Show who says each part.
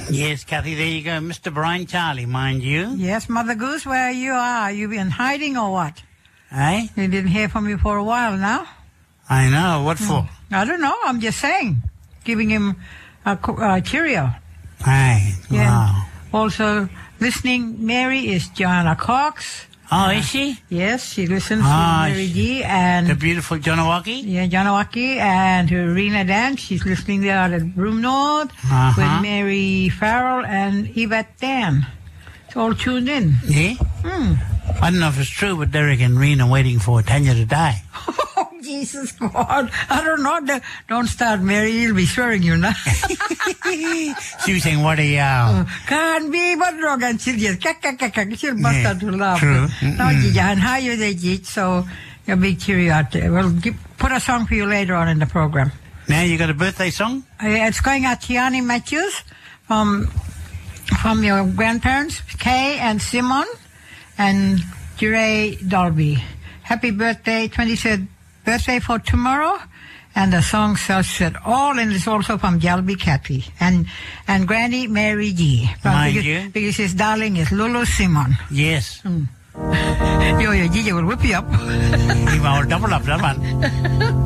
Speaker 1: Yes, Kathy, there you go. Mr. Brian Charlie, mind you.
Speaker 2: Yes, Mother Goose, where you are? You been hiding or what?
Speaker 1: Eh?
Speaker 2: We didn't hear from you for a while now.
Speaker 1: I know. What for?
Speaker 2: I don't know. I'm just saying. Giving him a cheerio.
Speaker 1: Hey,
Speaker 2: Yeah.
Speaker 1: wow.
Speaker 2: Also, listening, Mary, is Joanna Cox.
Speaker 1: Oh, is she?
Speaker 2: Yes, she listens
Speaker 1: Ah,
Speaker 2: to Mary G. And
Speaker 1: The beautiful Jonawaki?
Speaker 2: yeah, Janawaki and to Rena Dan. She's listening there at Broom North with Mary Farrell and Yvette Dan. It's all tuned in.
Speaker 1: Yeah? I don't know if it's true, but Derek and Rena waiting for Tanya to die.
Speaker 2: Oh, Jesus God. I don't know. Don't start, Mary. You'll be swearing you now.
Speaker 1: She was saying, what are you?
Speaker 2: Can't be, but wrong. And she'll just, she'll bust out to laugh.
Speaker 1: True.
Speaker 2: No, Jijan, how you there, Jij? So, you're big cheerio out there. We'll put a song for you later on in the program.
Speaker 1: Now you got a birthday song?
Speaker 2: It's going out to Yanni Matthews from your grandparents, Kay and Simon, and Jure Dolby. Happy birthday, 23rd birthday for tomorrow. And the song says it all, and it's also from Jalby Kathy and Granny Mary G. Because his darling is Lulu Simon.
Speaker 1: Yes.
Speaker 2: Yo, Gigi will whip you up.
Speaker 1: He will double up that one.